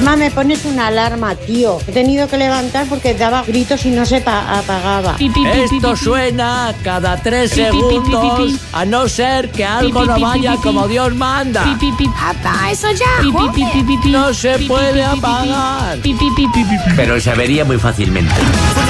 Mamá, me pones una alarma, tío. He tenido que levantar porque daba gritos y no se apagaba. Esto suena cada 3 segundos, a no ser que algo no vaya como Dios manda. Apaga eso ya, No se puede apagar. Pero se avería muy fácilmente.